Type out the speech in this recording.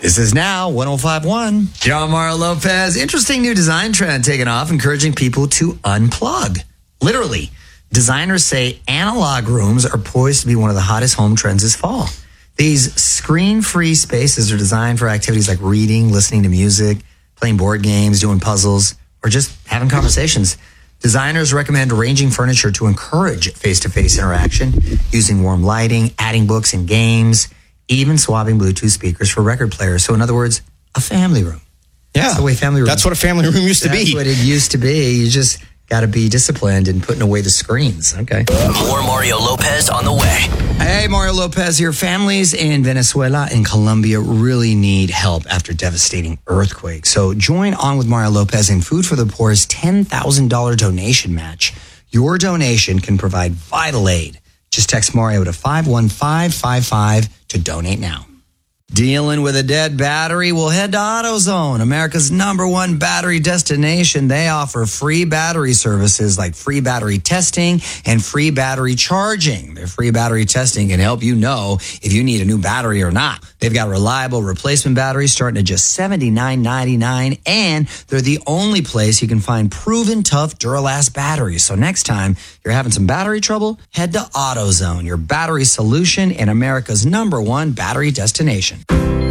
This is now 105.1. John Mario Lopez. Interesting new design trend taking off, encouraging people to unplug. Literally, designers say analog rooms are poised to be one of the hottest home trends this fall. These screen-free spaces are designed for activities like reading, listening to music, playing board games, doing puzzles, or just having conversations. Designers recommend arranging furniture to encourage face-to-face interaction, using warm lighting, adding books and games, even swapping Bluetooth speakers for record players. So in other words, a family room. Yeah. That's the way family room. That's what a family room used to be. That's what it used to be. You just got to be disciplined in putting away the screens. Okay. More Mario Lopez on the way. Hey, Mario Lopez here. Families in Venezuela and Colombia really need help after devastating earthquakes. So join on with Mario Lopez in Food for the Poor's $10,000 donation match. Your donation can provide vital aid. Just text Mario to 51555 to donate now. Dealing with a dead battery? Well, head to AutoZone, America's #1 battery destination. They offer free battery services like free battery testing and free battery charging. Their free battery testing can help you know if you need a new battery or not. They've got reliable replacement batteries starting at just $79.99, and they're the only place you can find proven tough Duralast batteries. So next time you're having some battery trouble, head to AutoZone, your battery solution and America's #1 battery destination.